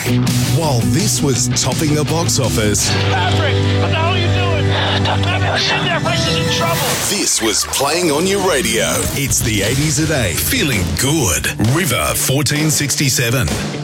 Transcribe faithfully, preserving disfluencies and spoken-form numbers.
While this was topping the box office, Patrick, what the hell are you doing? Patrick's in there, Bryce is in trouble. this was playing on your radio. It's the eighties a day. Feeling good. River fourteen sixty-seven.